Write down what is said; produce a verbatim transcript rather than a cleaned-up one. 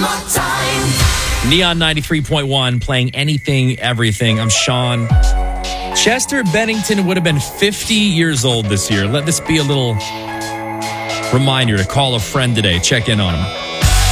Summertime. Neon ninety-three point one playing Anything, Everything. I'm Sean. Chester Bennington would have been fifty years old this year. Let this be a little reminder to call a friend today. Check in on him.